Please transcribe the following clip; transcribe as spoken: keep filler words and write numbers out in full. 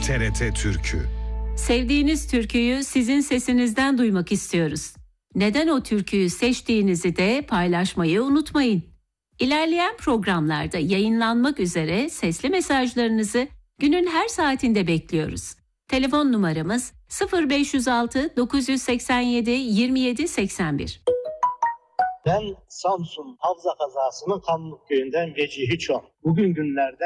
T R T Türkü. Sevdiğiniz türküyü sizin sesinizden duymak istiyoruz. Neden o türküyü seçtiğinizi de paylaşmayı unutmayın. İlerleyen programlarda yayınlanmak üzere sesli mesajlarınızı günün her saatinde bekliyoruz. Telefon numaramız sıfır beş yüz altı dokuz yüz seksen yedi yirmi yedi seksen bir. Ben Samsun Havza kazasının Kanlık köyünden Vecihi Çon. Bugün günlerde